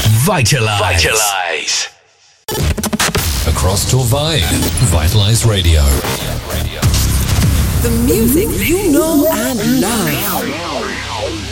Vitalize. Across Torvay, Vitalize Radio. The music you know and love.